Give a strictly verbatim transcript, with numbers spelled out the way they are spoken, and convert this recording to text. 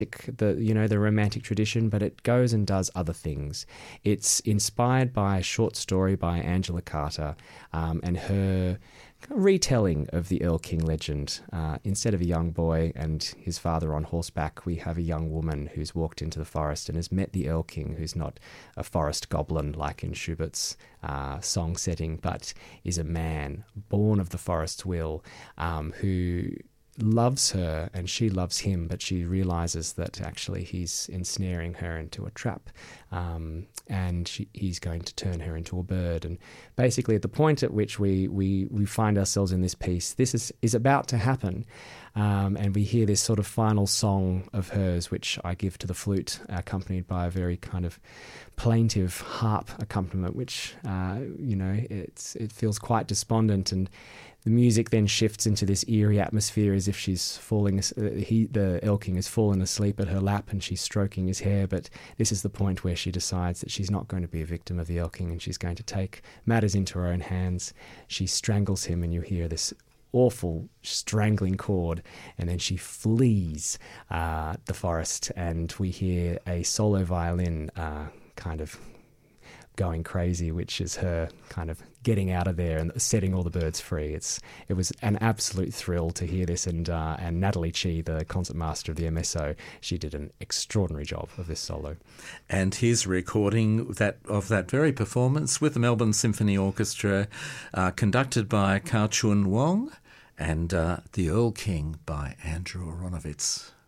the you know the romantic tradition, but it goes and does other things. It's inspired by a short story by Angela Carter um, and her retelling of the Erlking legend. Uh, instead of a young boy and his father on horseback, we have a young woman who's walked into the forest and has met the Erlking, who's not a forest goblin like in Schubert's uh, song setting, but is a man born of the forest's will, um, who loves her and she loves him, but she realizes that actually he's ensnaring her into a trap, um, and she, he's going to turn her into a bird. And basically at the point at which we we, we find ourselves in this piece, this is, is about to happen, um, and we hear this sort of final song of hers, which I give to the flute, accompanied by a very kind of plaintive harp accompaniment, which uh, you know it's it feels quite despondent, and the music then shifts into this eerie atmosphere as if she's falling, uh, he, the Erlking has fallen asleep at her lap and she's stroking his hair, but this is the point where she decides that she's not going to be a victim of the Erlking and she's going to take matters into her own hands. She strangles him and you hear this awful strangling chord, and then she flees uh, the forest, and we hear a solo violin uh, kind of going crazy, which is her kind of getting out of there and setting all the birds free. It's it was an absolute thrill to hear this, and uh, and Natalie Chi, the concertmaster of the M S O, she did an extraordinary job of this solo. And here's a recording that of that very performance with the Melbourne Symphony Orchestra, uh, conducted by Kao Chun Wong, and uh, The Erlking by Andrew Aronowitz.